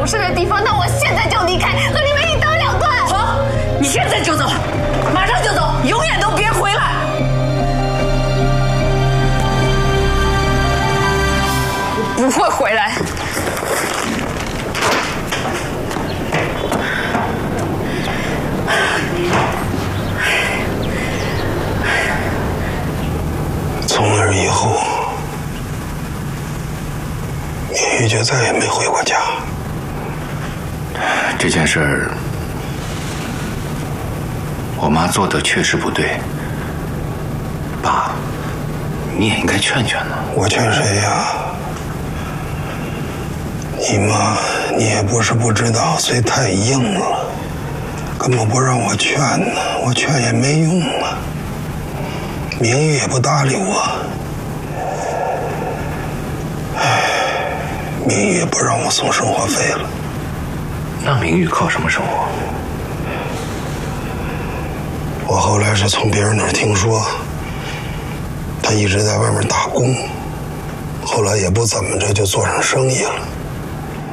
有事的地方，那我现在就离开，和你们一刀两断。 好，你现在就走，马上就走，永远都别回来。 我不会回来。 从那以后，明玉就再也没回过家。 这件事儿，我妈做的确实不对。爸，你也应该劝劝她。 我劝谁呀？你妈，你也不是不知道，嘴太硬了，根本不让我劝呢。我劝也没用啊。明玉也不搭理我，明玉也不让我送生活费了。 那明玉靠什么生活？ 我后来是从别人那儿听说，他一直在外面打工，后来也不怎么着就做上生意了。